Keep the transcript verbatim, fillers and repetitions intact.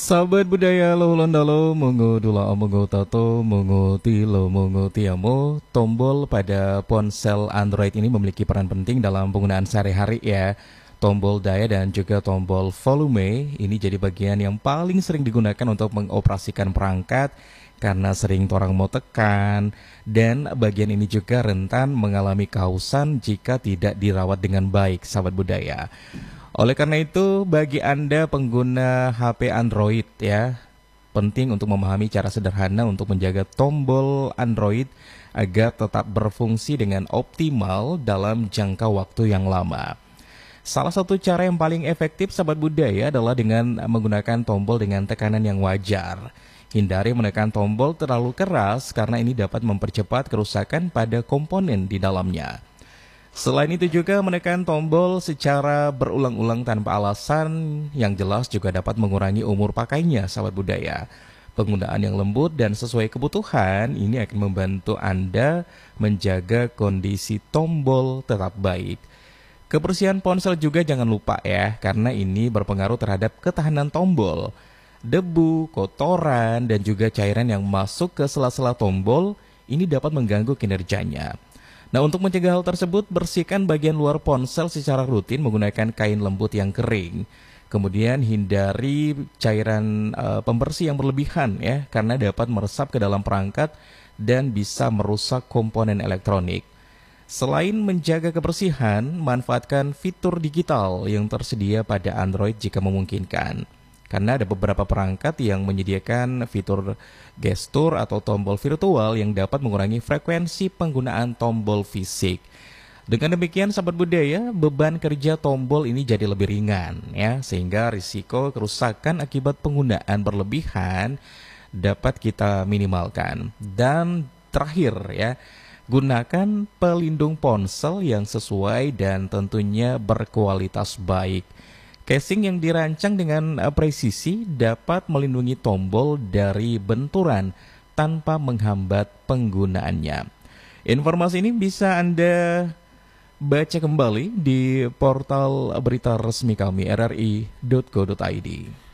Sahabat budaya lo londalo mungu dula mungu tato mungu tilo mungu tiamo. Tombol pada ponsel Android ini memiliki peran penting dalam penggunaan sehari-hari ya. Tombol daya dan juga tombol volume ini jadi bagian yang paling sering digunakan untuk mengoperasikan perangkat karena sering orang mau tekan, dan bagian ini juga rentan mengalami kausan jika tidak dirawat dengan baik, sahabat budaya. Oleh karena itu, bagi Anda pengguna H P Android ya, penting untuk memahami cara sederhana untuk menjaga tombol Android agar tetap berfungsi dengan optimal dalam jangka waktu yang lama. Salah satu cara yang paling efektif, sahabat budaya, adalah dengan menggunakan tombol dengan tekanan yang wajar. Hindari menekan tombol terlalu keras karena ini dapat mempercepat kerusakan pada komponen di dalamnya. Selain itu juga menekan tombol secara berulang-ulang tanpa alasan yang jelas juga dapat mengurangi umur pakainya, sahabat budaya. Penggunaan yang lembut dan sesuai kebutuhan ini akan membantu Anda menjaga kondisi tombol tetap baik. Kebersihan ponsel juga jangan lupa ya, karena ini berpengaruh terhadap ketahanan tombol. Debu, kotoran, dan juga cairan yang masuk ke sela-sela tombol ini dapat mengganggu kinerjanya. Nah, untuk mencegah hal tersebut, bersihkan bagian luar ponsel secara rutin menggunakan kain lembut yang kering. Kemudian hindari cairan e, pembersih yang berlebihan ya, karena dapat meresap ke dalam perangkat dan bisa merusak komponen elektronik. Selain menjaga kebersihan, manfaatkan fitur digital yang tersedia pada Android jika memungkinkan. Karena ada beberapa perangkat yang menyediakan fitur gestur atau tombol virtual yang dapat mengurangi frekuensi penggunaan tombol fisik. Dengan demikian, sahabat budaya, beban kerja tombol ini jadi lebih ringan ya, sehingga risiko kerusakan akibat penggunaan berlebihan dapat kita minimalkan. Dan terakhir ya, gunakan pelindung ponsel yang sesuai dan tentunya berkualitas baik. Casing yang dirancang dengan presisi dapat melindungi tombol dari benturan tanpa menghambat penggunaannya. Informasi ini bisa Anda baca kembali di portal berita resmi kami r r i titik co titik i d.